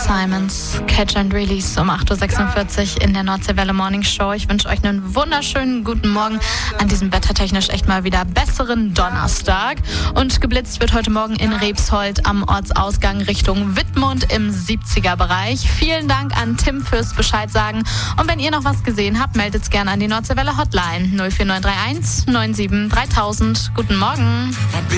Simons, Catch and Release um 8.46 Uhr in der Nordseewelle Morning Show. Ich wünsche euch einen wunderschönen guten Morgen an diesem wettertechnisch echt mal wieder besseren Donnerstag. Und geblitzt wird heute Morgen in Rebshold am Ortsausgang Richtung Wittmund im 70er-Bereich. Vielen Dank an Tim fürs Bescheid sagen. Und wenn ihr noch was gesehen habt, meldet es gerne an die Nordseewelle Hotline 04931 97 3000. Guten Morgen.